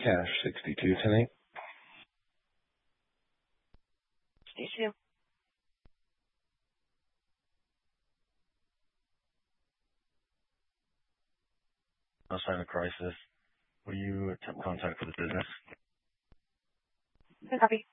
Cash 62 tonight. 62. No sign of crisis. Will you attempt contact with the business? Copy.